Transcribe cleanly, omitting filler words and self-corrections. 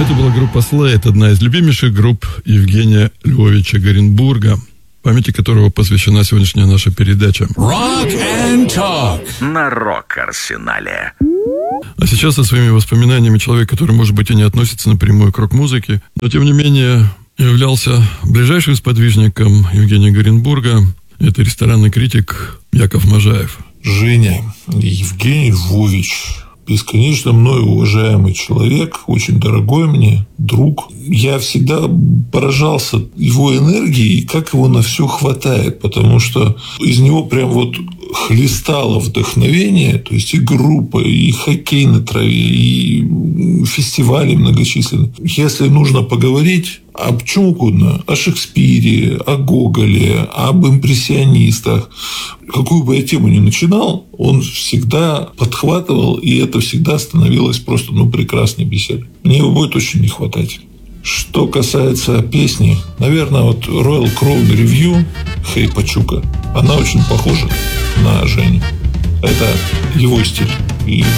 Это была группа Slade, одна из любимейших групп Евгения Львовича Горенбурга, памяти которого посвящена сегодняшняя наша передача. Rock and Talk на Рок-Арсенале. А сейчас со своими воспоминаниями человек, который, может быть, и не относится напрямую к рок-музыке, но, тем не менее, являлся ближайшим сподвижником Евгения Горенбурга. Это ресторанный критик Яков Можаев. Женя, Евгений Львович, бесконечно мною уважаемый человек, очень дорогой мне друг. Я всегда поражался его энергией, как его на все хватает, потому что из него прям вот хлестало вдохновение, то есть и группа, и хоккей на траве, и фестивали многочисленные. Если нужно поговорить об чем угодно, о Шекспире, о Гоголе, об импрессионистах, какую бы я тему ни начинал, он всегда подхватывал, и это всегда становилось просто прекрасной беседой. Мне его будет очень не хватать. Что касается песни, наверное, вот Royal Crown Review Хэй Пачука, она очень похожа на Женю. Это его стиль. И